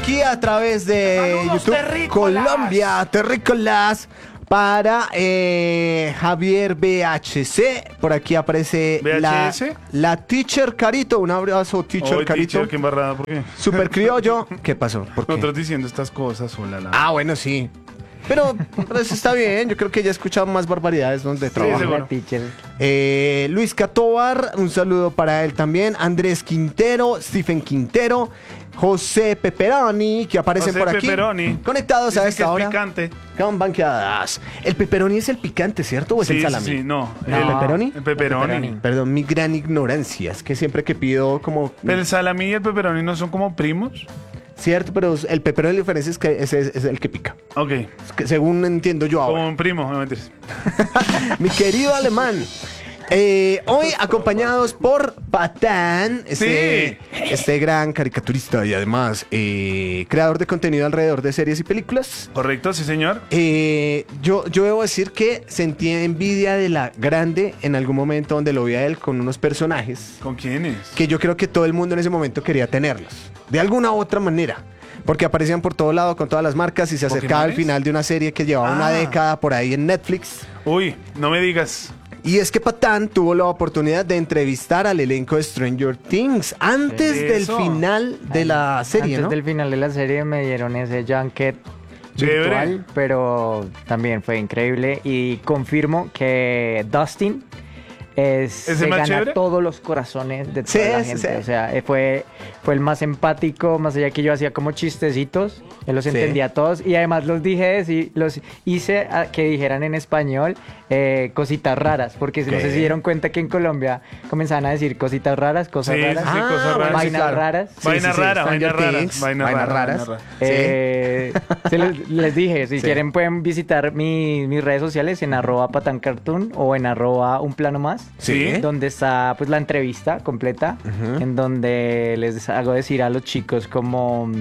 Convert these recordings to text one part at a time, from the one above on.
aquí a través de ¡Saludos, YouTube terrícolas! Colombia, terrícolas, para Javier BHC. Por aquí aparece ¿VHS? la Teacher Carito. Un abrazo, Teacher Carito. Teacher, qué embarrada, ¿por qué? Super criollo. ¿Qué pasó? ¿Por qué? Nosotros diciendo estas cosas, hola. Ah, bueno, sí. Pero eso está bien. Yo creo que ya he escuchado más barbaridades donde trabaja. seguro. Luis Catobar, un saludo para él también. Andrés Quintero, Stephen Quintero, José Pepperoni, que aparecen José por aquí. Pepperoni. Conectados Dicen a que esta es hora. picante. Con banqueadas. El pepperoni es el picante, ¿cierto? ¿O es el salami? Sí, no. ¿El pepperoni? El pepperoni. Perdón, mi gran ignorancia. Es que siempre que pido como... Pero el salami y el pepperoni no son como primos. Cierto, pero el pepperoni la diferencia es que ese es el que pica. Ok. Es que según entiendo yo ahora. Como un primo, no mentiras. Mi querido alemán. Hoy acompañados por Patán, este gran caricaturista y además creador de contenido alrededor de series y películas. Correcto, sí, señor. Yo debo decir que sentí envidia de la grande en algún momento donde lo vi a él con unos personajes ¿Con quiénes? que yo creo que todo el mundo en ese momento quería tenerlos, de alguna u otra manera. Porque aparecían por todo lado con todas las marcas y se acercaba al ¿Pokémones? final de una serie que llevaba una década por ahí en Netflix. Uy, no me digas. Y es que Patán tuvo la oportunidad de entrevistar al elenco de Stranger Things antes del Eso. final de la serie, Antes ¿no? del final de la serie me dieron ese junket Chévere. virtual, pero también fue increíble. Y confirmo que Dustin ¿Ese se más gana chévere? todos los corazones de Sí, toda la sí, gente. sí. O sea, fue el más empático, más allá que yo hacía como chistecitos, él los Sí. entendía todos y además los hice que dijeran en español cositas raras, porque no sé si dieron cuenta que en Colombia comenzaban a decir cositas raras, cosas Sí, raras, sí, cosas raras. vainas sí, claro. raras. Vaina rara, Stranger vainas raras, Things, vainas vainas raras, raras. vainas raras. Sí. Les dije, si Sí. quieren pueden visitar mis redes sociales en @patancartoon o en @un plano más. Sí. Donde está pues la entrevista completa, en donde les hago decir a los chicos como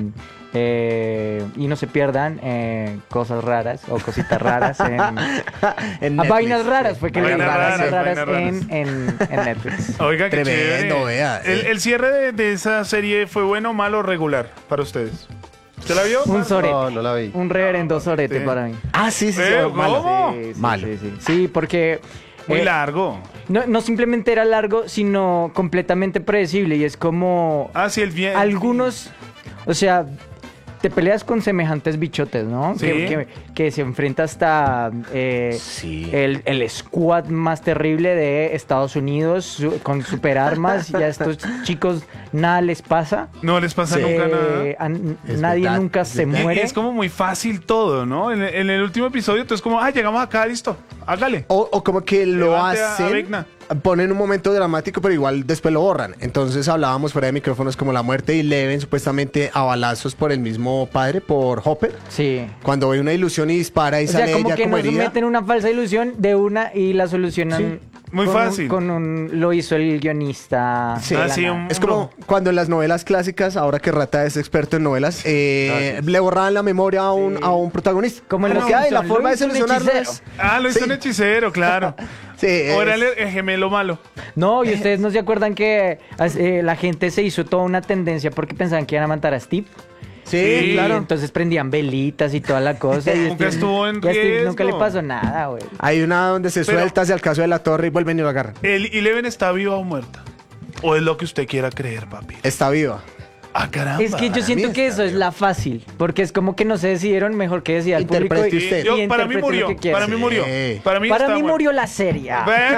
y no se pierdan cosas raras o cositas raras en Netflix, vainas sí. raras, fue que Vainas leí vainas raras, raras vainas en Netflix. Oiga, qué Tremendo, chévere. vea. El cierre de esa serie fue bueno, malo o regular para ustedes. ¿Usted la vio? Un sorete. No la vi. Un reverendo sorete Sí. para mí. Ah, sí, sí, sí. ¿Cómo? malo. Sí, sí, Malo. sí, sí. Sí, porque Muy eh, largo. no simplemente era largo, sino completamente predecible. Y es como Ah, sí, el bien. algunos, o sea, te peleas con semejantes bichotes, ¿no? Sí. Que se enfrenta hasta Sí. el squad más terrible de Estados Unidos con superarmas y a estos chicos nada les pasa. No les pasa nunca nada. Es Nadie verdad, nunca es se verdad. muere. Es como muy fácil todo, ¿no? En el último episodio, entonces como, llegamos acá, listo, hágale. O como que lo Levante a hacen, Vecna. ponen un momento dramático, pero igual después lo borran. Entonces hablábamos fuera de micrófonos como la muerte de Eleven, supuestamente a balazos por el mismo padre, por Hopper. Sí. Cuando ve una ilusión y dispara y O sea, sale como ella que como nos herida. meten una falsa ilusión de una y la solucionan. muy con fácil. lo hizo el guionista. Sí. de la Ah, sí, nada. un- Es como cuando en las novelas clásicas, ahora que Rata es experto en novelas, le borraban la memoria a un protagonista. Como el que hay, la Robinson, forma de lo hizo un solucionarlo hechicero. es... Lo hizo Sí. un hechicero, claro. Sí, O era es- el gemelo malo. No, y ustedes no se acuerdan que la gente se hizo toda una tendencia porque pensaban que iban a matar a Steve. sí, Sí, claro. Y entonces prendían velitas y toda la cosa. Y Nunca estuvo en y a Steve nunca le riesgo. pasó nada, güey. Hay una donde se Pero- suelta hacia el caso de la torre y vuelven y lo agarran. ¿El Eleven está viva o muerta? ¿O es lo que usted quiera creer, papi? Está viva. Ah, caramba. Es que yo siento mí que está eso es la fácil, porque es como que no se decidieron, mejor que decida el público. Interprete y- usted. Yo, y para mí interprete murió. lo que quiera. Para mí murió. Sí. Para mí, Para está mí muerta. murió la serie.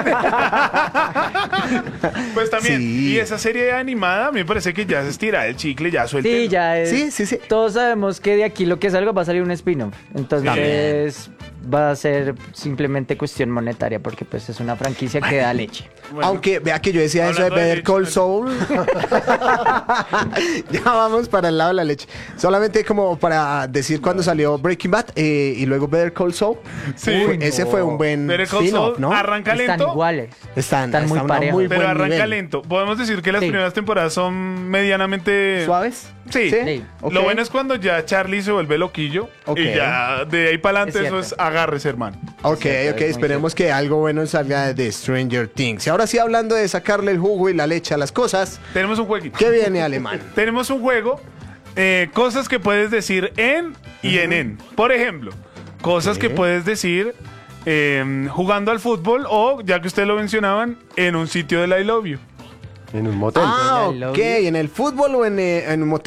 Pues también. Sí. Y esa serie animada, a mí me parece que ya se estira el chicle, ya suelta. Sí, ya es. Sí, sí, sí. Todos sabemos que de aquí lo que salga va a salir un spin-off. Entonces va a ser simplemente cuestión monetaria, porque pues es una franquicia que da leche. Bueno, Aunque vea que yo decía eso de Hablando de Better leche, Call bueno. Saul. Ya vamos para el lado de la leche. Solamente como para decir cuando salió Breaking Bad y luego Better Call Saul. Sí. Ese fue un buen Better Call spin-off, Saul ¿no? arranca Están lento. iguales. Están muy a una parejos. muy Pero buen arranca nivel. lento. Podemos decir que las Sí. primeras temporadas son medianamente ¿Suaves? Sí. Sí. Ok. Lo bueno es cuando ya Charlie se vuelve loquillo Ok. y ya de ahí para adelante Es eso cierto. es agárrese, hermano. Ok, cierto, ok, es muy esperemos que algo bueno salga de Stranger Things. Y ahora sí, hablando de sacarle el jugo y la leche a las cosas, Tenemos un jueguito. ¿qué viene, Alemán? Tenemos un juego cosas que puedes decir en y en. Por ejemplo, cosas que puedes decir jugando al fútbol o, ya que ustedes lo mencionaban, en un sitio del I love you. En un motel. Ah, I love ok. you. ¿En el fútbol o en un motel?